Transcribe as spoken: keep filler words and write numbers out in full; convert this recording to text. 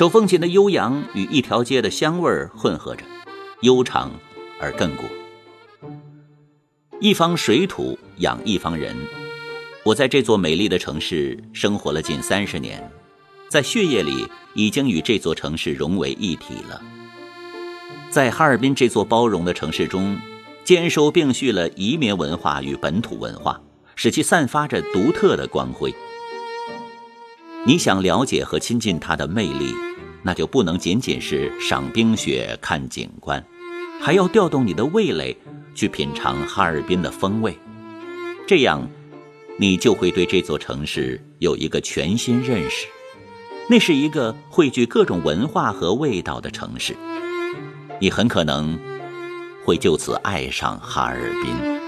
手风琴的悠扬与一条街的香味混合着，悠长而亘古。一方水土养一方人，我在这座美丽的城市生活了近三十年，在血液里已经与这座城市融为一体了。在哈尔滨这座包容的城市中，兼收并蓄了移民文化与本土文化，使其散发着独特的光辉。你想了解和亲近它的魅力，那就不能仅仅是赏冰雪看景观，还要调动你的味蕾去品尝哈尔滨的风味，这样你就会对这座城市有一个全新认识。那是一个汇聚各种文化和味道的城市，你很可能会就此爱上哈尔滨。